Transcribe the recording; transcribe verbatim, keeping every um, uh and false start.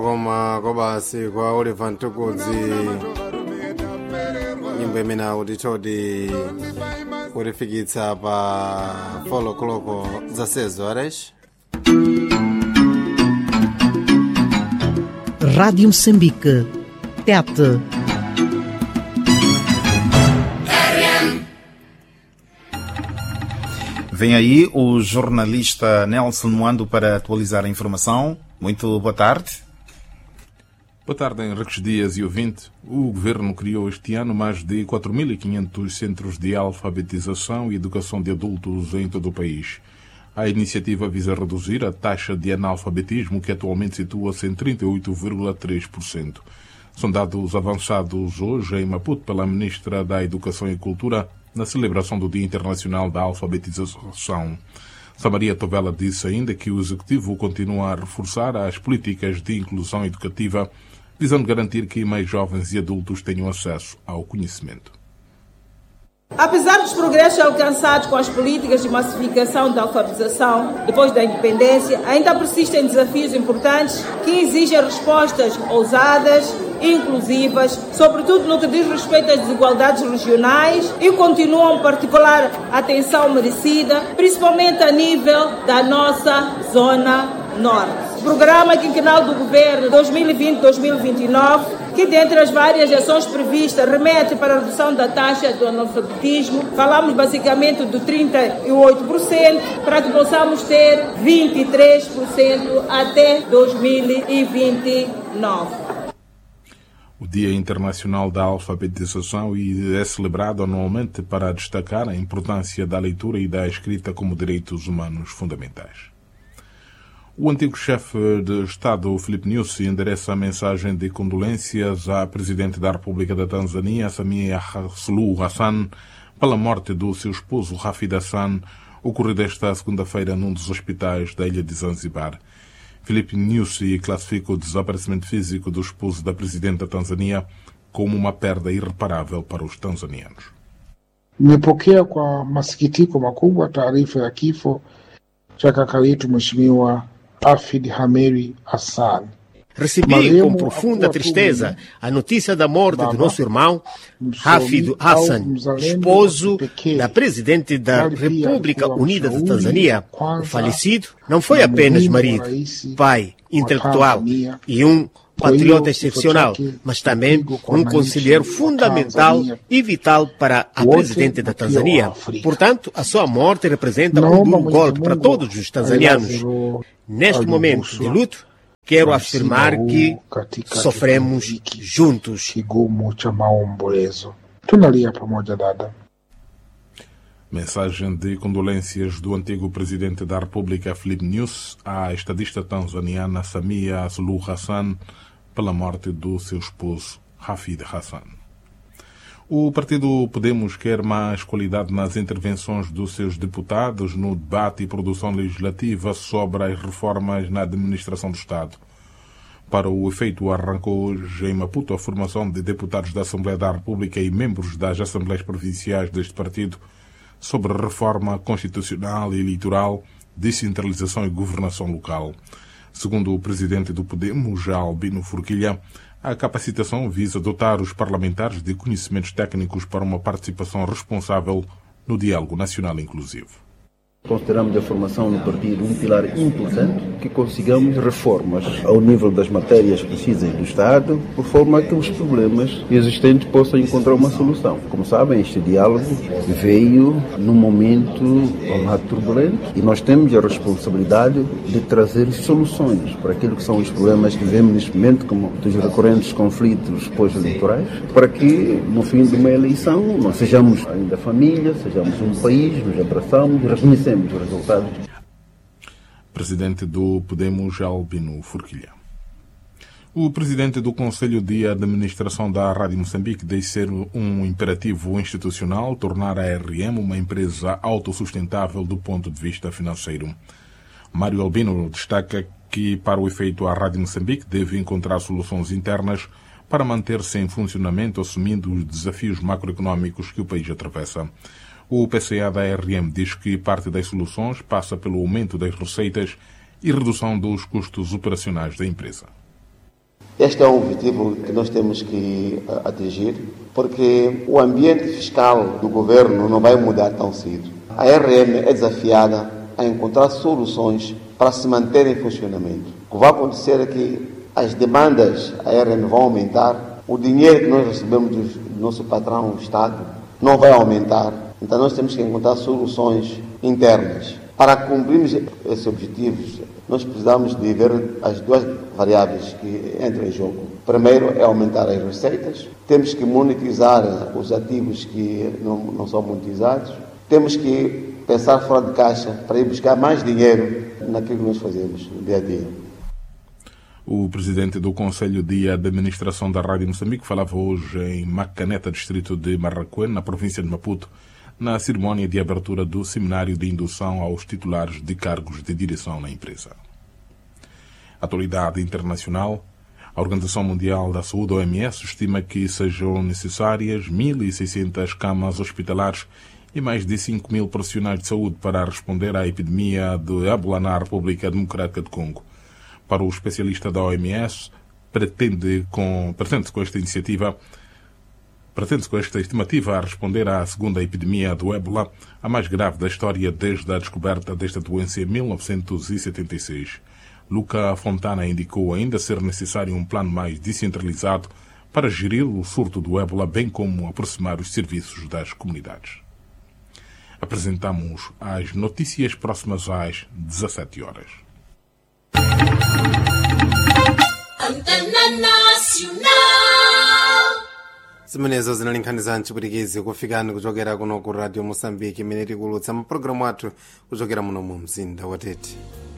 Koma kobasi kwa Oliver Ntukudzi nyimbo imene utitodi kutifikitsa pa folo koloko zasezo aresh. Rádio Moçambique, Tete. Vem aí o jornalista Nelson Moando para atualizar a informação. Muito boa tarde. Boa tarde, Henriques Dias e ouvinte. O Governo criou este ano mais de quatro mil e quinhentos centros de alfabetização e educação de adultos em todo o país. A iniciativa visa reduzir a taxa de analfabetismo, que atualmente situa-se em trinta e oito vírgula três por cento. São dados avançados hoje em Maputo pela Ministra da Educação e Cultura na celebração do Dia Internacional da Alfabetização. Samaria Tovela disse ainda que o Executivo continua a reforçar as políticas de inclusão educativa, visando garantir que mais jovens e adultos tenham acesso ao conhecimento. Apesar dos progressos alcançados com as políticas de massificação da alfabetização depois da independência, ainda persistem desafios importantes que exigem respostas ousadas e inclusivas, sobretudo no que diz respeito às desigualdades regionais, e continuam particular atenção merecida, principalmente a nível da nossa zona norte. O Programa Quinquenal do Governo dois mil e vinte a dois mil e vinte e nove, que dentre as várias ações previstas remete para a redução da taxa do analfabetismo, falamos basicamente do trinta e oito por cento, para que possamos ter vinte e três por cento até dois mil e vinte e nove. O Dia Internacional da Alfabetização é celebrado anualmente para destacar a importância da leitura e da escrita como direitos humanos fundamentais. O antigo chefe de Estado, Filipe Nyusi, endereça a mensagem de condolências à Presidente da República da Tanzânia, Samia Suluhu Hassan, pela morte do seu esposo, Hafidh Hassan, ocorrida esta segunda-feira num dos hospitais da ilha de Zanzibar. Filipe Nyusi classifica o desaparecimento físico do esposo da Presidente da Tanzânia como uma perda irreparável para os tanzanianos. Nimepokea kwa masikitiko makubwa taarifa ya kifo cha kaka yetu Mheshimiwa Hafidh Hameri Hassan. Recebi com profunda tristeza a notícia da morte de nosso irmão Hafidh Hassan, esposo da Presidente da República Unida da Tanzânia. O falecido não foi apenas marido, pai, intelectual e um patriota excepcional, mas também um conselheiro fundamental e vital para a Presidente da Tanzânia. Portanto, a sua morte representa um duro golpe para todos os tanzanianos. Neste momento de luto, quero afirmar que sofremos juntos. Mensagem de condolências do antigo presidente da República, Filipe Nyusi, à estadista tanzaniana Samia Suluhu Hassan pela morte do seu esposo, Hafidh Hassan. O partido Podemos quer mais qualidade nas intervenções dos seus deputados no debate e produção legislativa sobre as reformas na administração do Estado. Para o efeito, arrancou hoje em Maputo a formação de deputados da Assembleia da República e membros das Assembleias Provinciais deste partido sobre reforma constitucional e eleitoral, descentralização e governação local. Segundo o presidente do Podemos, Albino Forquilha, a capacitação visa dotar os parlamentares de conhecimentos técnicos para uma participação responsável no diálogo nacional inclusivo. Consideramos a formação no partido um pilar importante, que consigamos reformas ao nível das matérias precisas do Estado, por forma que os problemas existentes possam encontrar uma solução. Como sabem, este diálogo veio num momento um lado turbulento e nós temos a responsabilidade de trazer soluções para aquilo que são os problemas que vemos neste momento, como dos recorrentes conflitos pós-eleitorais, para que no fim de uma eleição nós sejamos ainda família, sejamos um país, nos abraçamos e reconhecemos os resultados. Presidente do Podemos, Albino Forquilha. O presidente do Conselho de Administração da Rádio Moçambique diz ser um imperativo institucional tornar a R M uma empresa autossustentável do ponto de vista financeiro. Mário Albino destaca que, para o efeito, a Rádio Moçambique deve encontrar soluções internas para manter-se em funcionamento, assumindo os desafios macroeconómicos que o país atravessa. O P C A da R M diz que parte das soluções passa pelo aumento das receitas e redução dos custos operacionais da empresa. Este é o objetivo que nós temos que atingir, porque o ambiente fiscal do governo não vai mudar tão cedo. A R M é desafiada a encontrar soluções para se manter em funcionamento. O que vai acontecer é que as demandas da R M vão aumentar, o dinheiro que nós recebemos do nosso patrão, o Estado, não vai aumentar. Então nós temos que encontrar soluções internas. Para cumprirmos esses objetivos, nós precisamos de ver as duas variáveis que entram em jogo. Primeiro é aumentar as receitas, temos que monetizar os ativos que não, não são monetizados, temos que pensar fora de caixa para ir buscar mais dinheiro naquilo que nós fazemos no dia a dia. O presidente do Conselho de Administração da Rádio Moçambique falava hoje em Macaneta, distrito de Marraquém, na província de Maputo, na cerimónia de abertura do Seminário de Indução aos titulares de cargos de direção na empresa. Atualidade internacional. A Organização Mundial da Saúde, O M S, estima que sejam necessárias mil e seiscentas camas hospitalares e mais de cinco mil profissionais de saúde para responder à epidemia de ébola na República Democrática do Congo. Para o especialista da O M S, pretende com, pretende com esta iniciativa Pretende-se com esta estimativa a responder à segunda epidemia do ébola, a mais grave da história desde a descoberta desta doença em mil novecentos e setenta e seis. Luca Fontana indicou ainda ser necessário um plano mais descentralizado para gerir o surto do ébola, bem como aproximar os serviços das comunidades. Apresentamos as notícias próximas às dezassete horas. Antena Nacional. zimenezo zinalinkhaniza mchipwitikizi kufikani kuchokera kuno ku radio Moçambique imene tikulutsa mapulogalamu athu kuchokera muno mu mzinda wa Tete.